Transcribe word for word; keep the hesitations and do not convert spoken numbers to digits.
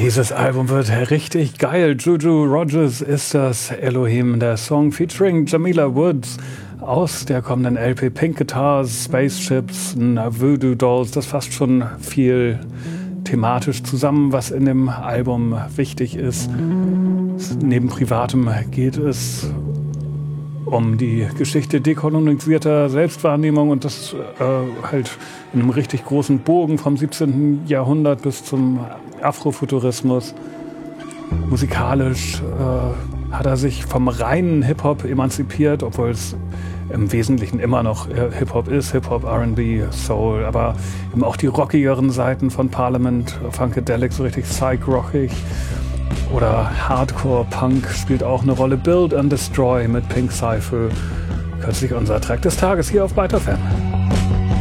Dieses Album wird richtig geil. Juju Rogers ist das Elohim, der Song featuring Jamila Woods aus der kommenden L P Pink Guitars, Spaceships, Voodoo Dolls. Das fasst schon viel thematisch zusammen, was in dem Album wichtig ist. Neben Privatem geht es um die Geschichte dekolonisierter Selbstwahrnehmung und das äh, halt in einem richtig großen Bogen vom siebzehnten Jahrhundert bis zum Afrofuturismus. Musikalisch äh, hat er sich vom reinen Hip-Hop emanzipiert, obwohl es im Wesentlichen immer noch äh, Hip-Hop ist, Hip-Hop, R and B, Soul, aber eben auch die rockigeren Seiten von Parliament, Funkadelic, so richtig psych-rockig. Oder Hardcore-Punk spielt auch eine Rolle. Build and Destroy mit Pink Cypher. Kürzlich unser Track des Tages hier auf Weiterfern.